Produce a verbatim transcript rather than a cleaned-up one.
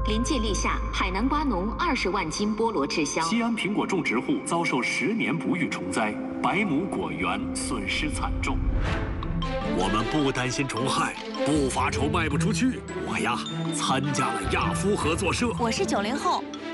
临界立夏，海南瓜农二十万斤菠萝滞销。 西安苹果种植户遭受十年不遇虫灾，百亩果园损失惨重。 我们不担心虫害，不发愁卖不出去。我呀，参加了亚夫合作社。 我是九零后。